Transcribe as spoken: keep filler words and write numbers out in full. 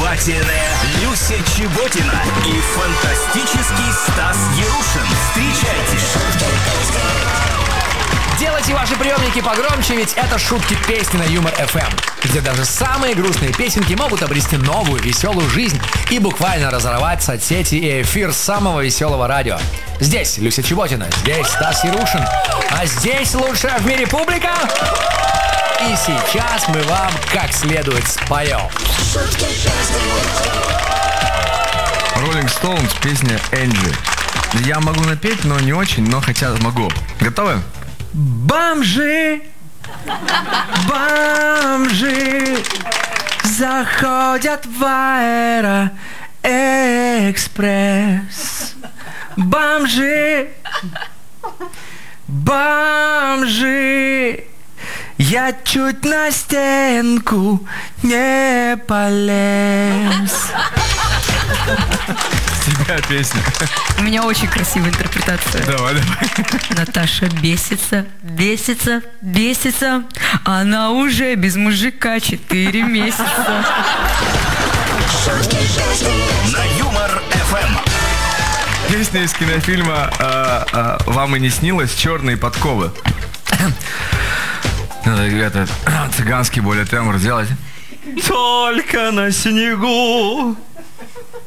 очаровательная Люся Чеботина и фантастический Стас Ярушин. Встречайте! Делайте ваши приемники погромче, ведь это шутки-песни на Юмор эф эм, где даже самые грустные песенки могут обрести новую веселую жизнь и буквально разорвать соцсети и эфир самого веселого радио. Здесь Люся Чеботина, здесь Стас Ярушин, а здесь лучшая в мире публика. И сейчас мы вам как следует споем. Rolling Stones, песня «Энджи». Я могу напеть, но не очень, но хотя могу. Готовы? Бомжи, бомжи заходят в Аэроэкспресс. Бомжи, бомжи, я чуть на стенку не полез. Тебя песня. У меня очень красивая интерпретация. Давай, давай. Наташа бесится, бесится, бесится. Она уже без мужика четыре месяца. На Юмор эф эм. Песня из кинофильма а, а, «Вам и не снилось» «Черные подковы». Надо это, цыганский более тембр сделать. Только на снегу